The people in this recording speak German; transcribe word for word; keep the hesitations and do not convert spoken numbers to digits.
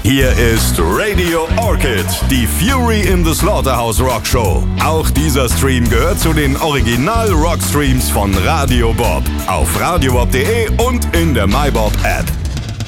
Hier ist Radio Orchid, die Fury in the Slaughterhouse Rock Show. Auch dieser Stream gehört zu den Original-Rock-Streams von Radio Bob. Auf radiobob punkt de und in der MyBob App.